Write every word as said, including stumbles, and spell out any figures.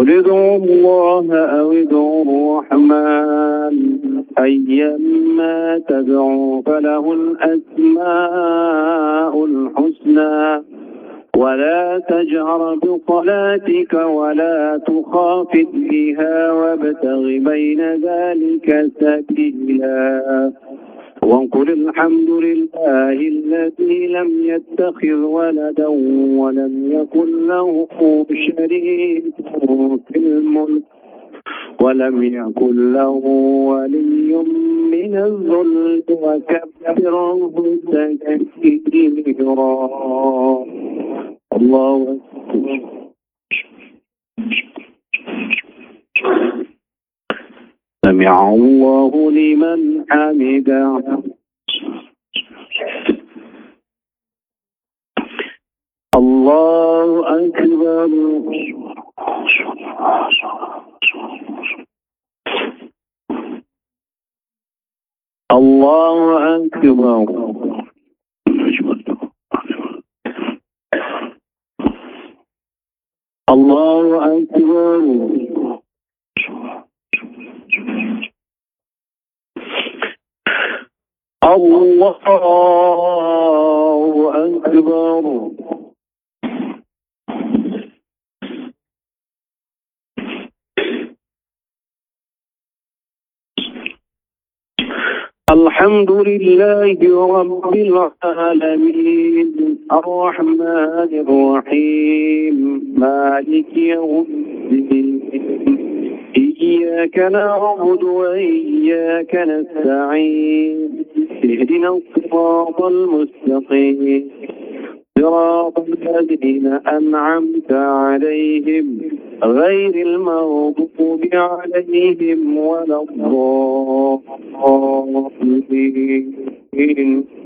قل ادعوا الله أو ادعوا الرحمن أيما تدعوا فله الأسماء الحسنى ولا تجهر بصلاتك ولا تخافت بها وابتغ بين ذلك سبيلا وقل الحمد لله الذي لم يتخذ ولدا ولم يكن له شريك في الملك ولم يكن له ولي من الذل وكبره تكبيرا. الله أكبر. سمع الله لمن حمده. الله أكبر. الله أكبر. الله أكبر. الله أكبر. الحمد لله رب العالمين الرحمن الرحيم مالك يوم الدين إياك نعبد وإياك نستعين اهدنا الصراط المستقيم صراط الذين أنعمت عليهم غير المغضوب عليهم ولا الضالين.